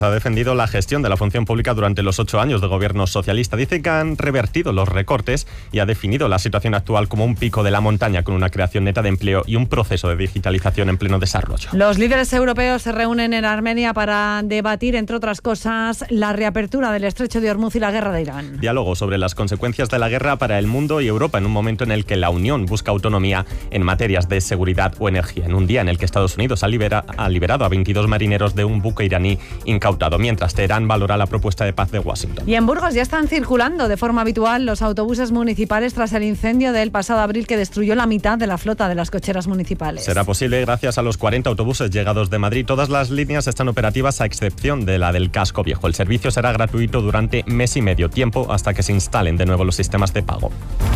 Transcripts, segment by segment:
Ha defendido la gestión de la función pública durante los 8 años de gobierno socialista. Dice que han revertido los recortes y ha definido la situación actual como un pico de la montaña con una creación neta de empleo y un proceso de digitalización en pleno desarrollo. Los líderes europeos se reúnen en Armenia para debatir, entre otras cosas, la reapertura del estrecho de Hormuz y la guerra de Irán. Diálogo sobre las consecuencias de la guerra para el mundo y Europa en un momento en el que la Unión busca autonomía en materias de seguridad o energía. En un día en el que Estados Unidos ha liberado a 22 marineros de un buque iraní incautado, mientras Teherán valora la propuesta de paz de Washington. Y en Burgos ya están circulando de forma habitual los autobuses municipales tras el incendio del pasado abril que destruyó la mitad de la flota de las cocheras municipales. Será posible gracias a los 40 autobuses llegados de Madrid. Todas las líneas están operativas a excepción de la del Casco Viejo. El servicio será gratuito durante mes y medio, tiempo hasta que se instalen de nuevo los sistemas de pago.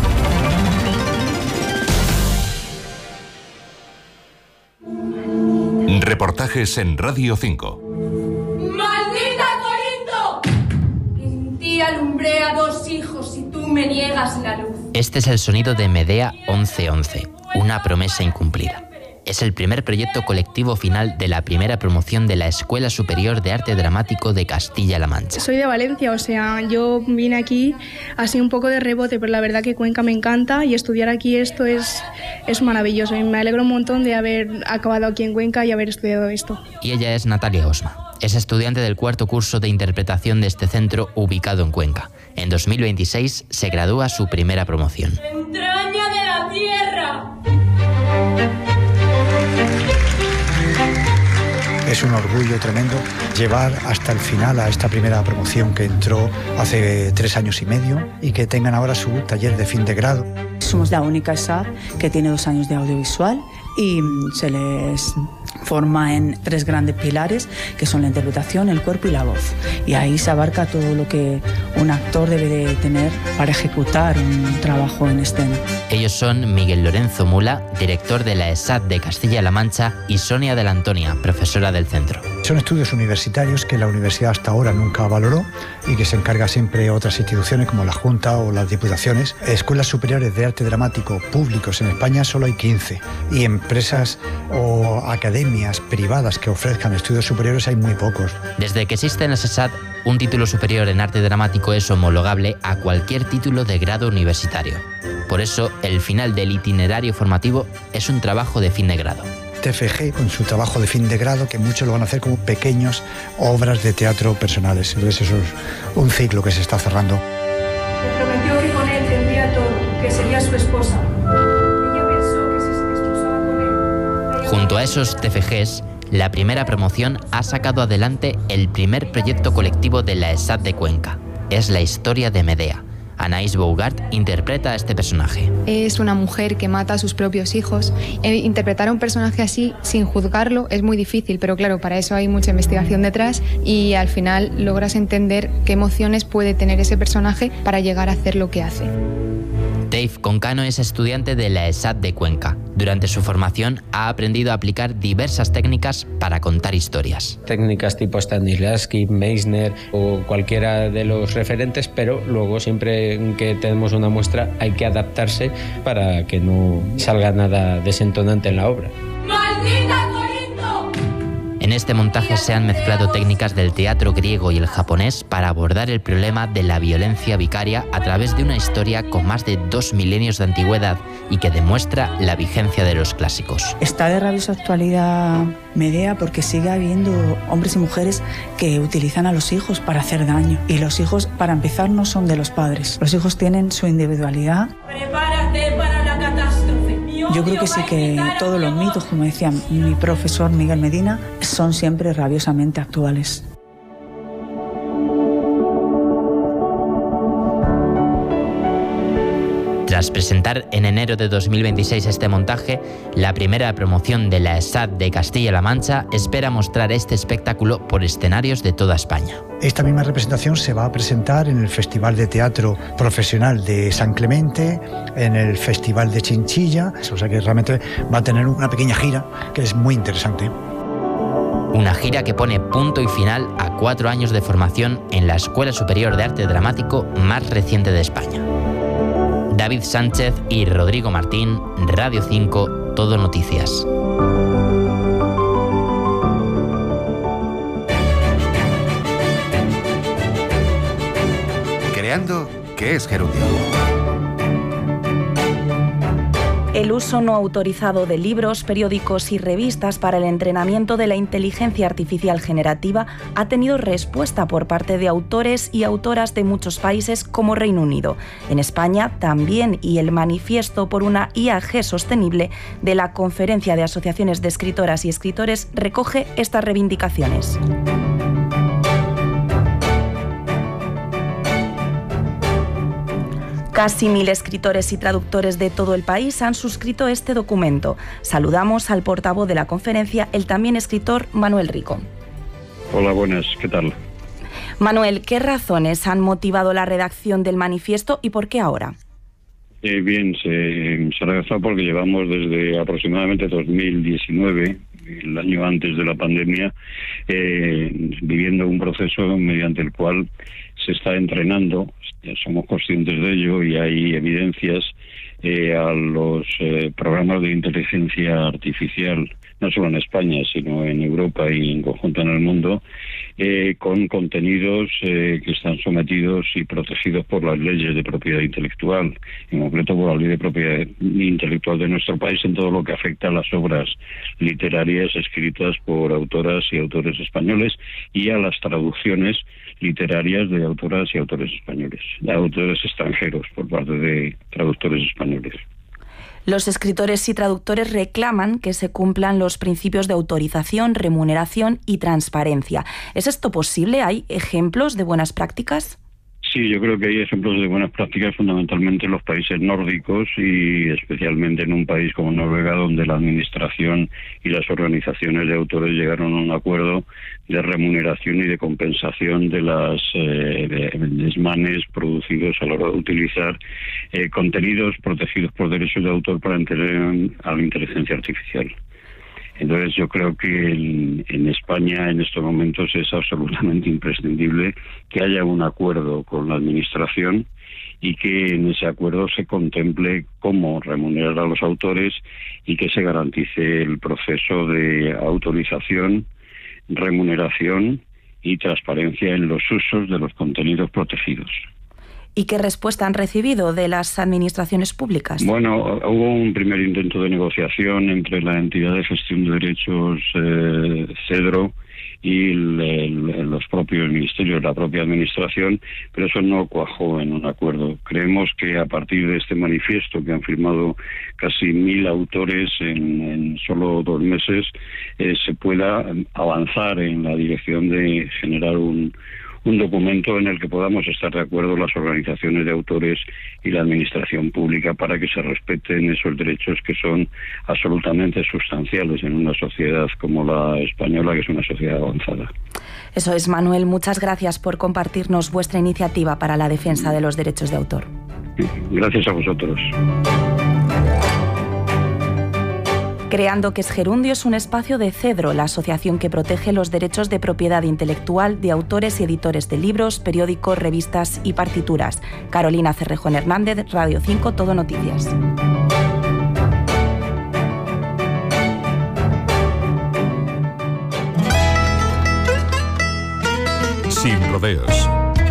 Reportajes en Radio 5. ¡Maldita Corinto! En ti alumbré a 2 hijos y tú me niegas la luz. Este es el sonido de Medea 1111, una promesa incumplida. Es el primer proyecto colectivo final de la primera promoción de la Escuela Superior de Arte Dramático de Castilla-La Mancha. Soy de Valencia, o sea, yo vine aquí así un poco de rebote, pero la verdad que Cuenca me encanta y estudiar aquí esto es maravilloso y me alegro un montón de haber acabado aquí en Cuenca y haber estudiado esto. Y ella es Natalia Osma. Es estudiante del 4º curso de interpretación de este centro ubicado en Cuenca. En 2026 se gradúa su primera promoción. ¡Entraña de la tierra! Es un orgullo tremendo llevar hasta el final a esta primera promoción que entró hace 3 años y medio y que tengan ahora su taller de fin de grado. Somos la única ESAD que tiene 2 años de audiovisual y se les forma en 3 grandes pilares que son la interpretación, el cuerpo y la voz. Y ahí se abarca todo lo que un actor debe de tener para ejecutar un trabajo en escena. Ellos son Miguel Lorenzo Mula, director de la ESAD de Castilla-La Mancha, y Sonia de la Antonia, profesora del centro. Son estudios universitarios que la universidad hasta ahora nunca valoró y que se encarga siempre otras instituciones como la Junta o las Diputaciones. Escuelas superiores de arte dramático públicos en España solo hay 15 y empresas o academias privadas que ofrezcan estudios superiores hay muy pocos. Desde que existen las ESAD, un título superior en arte dramático es homologable a cualquier título de grado universitario. Por eso, el final del itinerario formativo es un trabajo de fin de grado. TFG, con su trabajo de fin de grado, que muchos lo van a hacer como pequeñas obras de teatro personales. Entonces eso es un ciclo que se está cerrando. Me prometió que con él tendría todo, que sería su esposa. Ella pensó que si se desposaba con él... Junto a esos TFGs, la primera promoción ha sacado adelante el primer proyecto colectivo de la ESAD de Cuenca. Es la historia de Medea. Anaïs Bougart interpreta a este personaje. Es una mujer que mata a sus propios hijos. Interpretar a un personaje así, sin juzgarlo, es muy difícil, pero claro, para eso hay mucha investigación detrás y al final logras entender qué emociones puede tener ese personaje para llegar a hacer lo que hace. Dave Concano es estudiante de la ESAD de Cuenca. Durante su formación ha aprendido a aplicar diversas técnicas para contar historias. Técnicas tipo Stanislavski, Meissner o cualquiera de los referentes, pero luego siempre que tenemos una muestra hay que adaptarse para que no salga nada desentonante en la obra. ¡Maldita Corinto! En este montaje se han mezclado técnicas del teatro griego y el japonés para abordar el problema de la violencia vicaria a través de una historia con más de 2 milenios de antigüedad y que demuestra la vigencia de los clásicos. Está de rabiosa actualidad Medea porque sigue habiendo hombres y mujeres que utilizan a los hijos para hacer daño. Y los hijos, para empezar, no son de los padres. Los hijos tienen su individualidad. Prepárate para la catástrofe. Yo creo que sí que todos los mitos, como decía mi profesor Miguel Medina, son siempre rabiosamente actuales. Tras presentar en enero de 2026 este montaje, la primera promoción de la ESAD de Castilla-La Mancha espera mostrar este espectáculo por escenarios de toda España. Esta misma representación se va a presentar en el Festival de Teatro Profesional de San Clemente, en el Festival de Chinchilla, o sea que realmente va a tener una pequeña gira que es muy interesante. Una gira que pone punto y final a 4 años de formación en la Escuela Superior de Arte Dramático más reciente de España. David Sánchez y Rodrigo Martín, Radio 5, Todo Noticias. Googleando ¿qué es gerundio? El uso no autorizado de libros, periódicos y revistas para el entrenamiento de la inteligencia artificial generativa ha tenido respuesta por parte de autores y autoras de muchos países como Reino Unido. En España también, y el manifiesto por una IAG sostenible de la Conferencia de Asociaciones de Escritoras y Escritores recoge estas reivindicaciones. Casi 1000 escritores y traductores de todo el país han suscrito este documento. Saludamos al portavoz de la conferencia, el también escritor Manuel Rico. Hola, buenas, ¿qué tal? Manuel, ¿qué razones han motivado la redacción del manifiesto y por qué ahora? Bien, se ha redactado porque llevamos desde aproximadamente 2019, el año antes de la pandemia, viviendo un proceso mediante el cual se está entrenando, ya somos conscientes de ello y hay evidencias a los programas de inteligencia artificial, no solo en España, sino en Europa y en conjunto en el mundo, con contenidos que están sometidos y protegidos por las leyes de propiedad intelectual, en concreto por la ley de propiedad intelectual de nuestro país en todo lo que afecta a las obras literarias escritas por autoras y autores españoles y a las traducciones literarias de autoras y autores españoles, de autores extranjeros por parte de traductores españoles. Los escritores y traductores reclaman que se cumplan los principios de autorización, remuneración y transparencia. ¿Es esto posible? ¿Hay ejemplos de buenas prácticas? Sí, yo creo que hay ejemplos de buenas prácticas fundamentalmente en los países nórdicos y especialmente en un país como Noruega, donde la administración y las organizaciones de autores llegaron a un acuerdo de remuneración y de compensación de las desmanes producidos a la hora de utilizar contenidos protegidos por derechos de autor para entrenar a la inteligencia artificial. Entonces yo creo que en España en estos momentos es absolutamente imprescindible que haya un acuerdo con la administración y que en ese acuerdo se contemple cómo remunerar a los autores y que se garantice el proceso de autorización, remuneración y transparencia en los usos de los contenidos protegidos. ¿Y qué respuesta han recibido de las administraciones públicas? Bueno, hubo un primer intento de negociación entre la entidad de gestión de derechos CEDRO y los propios ministerios, la propia administración, pero eso no cuajó en un acuerdo. Creemos que a partir de este manifiesto que han firmado casi 1000 autores en solo 2 meses, se pueda avanzar en la dirección de generar un documento en el que podamos estar de acuerdo las organizaciones de autores y la administración pública para que se respeten esos derechos que son absolutamente sustanciales en una sociedad como la española, que es una sociedad avanzada. Eso es, Manuel. Muchas gracias por compartirnos vuestra iniciativa para la defensa de los derechos de autor. Gracias a vosotros. Creando que es Gerundio es un espacio de CEDRO, la asociación que protege los derechos de propiedad intelectual de autores y editores de libros, periódicos, revistas y partituras. Carolina Cerrejón Hernández, Radio 5, Todo Noticias. Sin rodeos.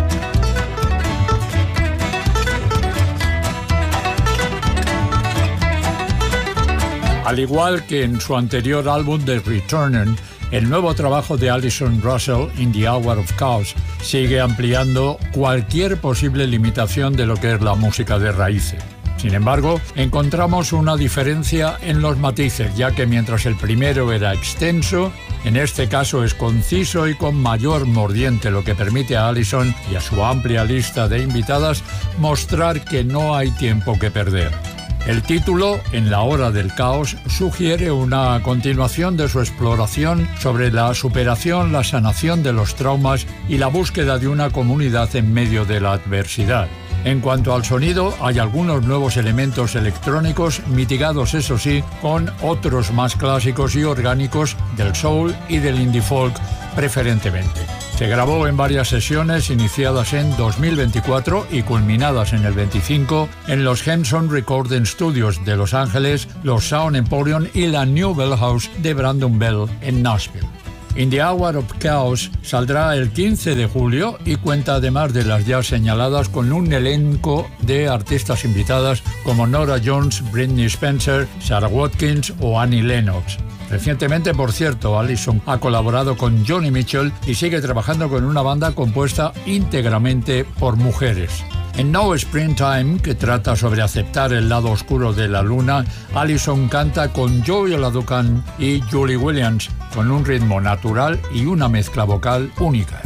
Al igual que en su anterior álbum The Returner, el nuevo trabajo de Alison Russell, In the Hour of Chaos, sigue ampliando cualquier posible limitación de lo que es la música de raíces. Sin embargo, encontramos una diferencia en los matices, ya que mientras el primero era extenso, en este caso es conciso y con mayor mordiente, lo que permite a Alison y a su amplia lista de invitadas mostrar que no hay tiempo que perder. El título, En la hora del caos, sugiere una continuación de su exploración sobre la superación, la sanación de los traumas y la búsqueda de una comunidad en medio de la adversidad. En cuanto al sonido, hay algunos nuevos elementos electrónicos, mitigados eso sí, con otros más clásicos y orgánicos del soul y del indie folk preferentemente. Se grabó en varias sesiones iniciadas en 2024 y culminadas en el 25 en los Henson Recording Studios de Los Ángeles, los Sound Emporium y la New Bell House de Brandon Bell en Nashville. In the Hour of Chaos saldrá el 15 de julio y cuenta, además de las ya señaladas, con un elenco de artistas invitadas como Norah Jones, Britney Spencer, Sarah Watkins o Annie Lennox. Recientemente, por cierto, Allison ha colaborado con Joni Mitchell y sigue trabajando con una banda compuesta íntegramente por mujeres. En No Springtime, que trata sobre aceptar el lado oscuro de la luna, Allison canta con Joey LaDucan y Julie Williams, con un ritmo natural y una mezcla vocal única.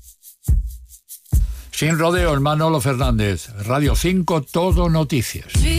Sin rodeos, Manolo Fernández, Radio 5, Todo Noticias.